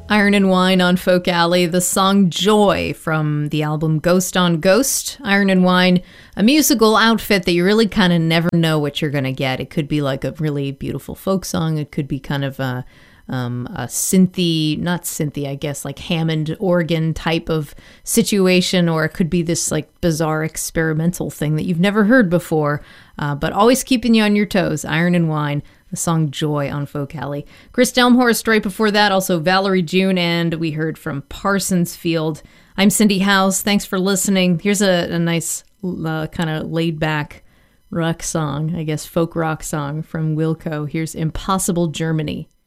Iron and Wine on Folk Alley, the song Joy from the album Ghost on Ghost. Iron and Wine, a musical outfit that you really kind of never know what you're going to get. It could be like a really beautiful folk song. It could be kind of a synthy, not synthy, I guess, like Hammond organ type of situation, or it could be this like bizarre experimental thing that you've never heard before, but always keeping you on your toes. Iron and Wine, the song Joy on Folk Alley. Chris Delmhorst right before that, also Valerie June, and we heard from Parsons Field. I'm Cindy House. Thanks for listening. Here's a nice kind of laid back rock song, I guess folk rock song from Wilco. Here's Impossible Germany.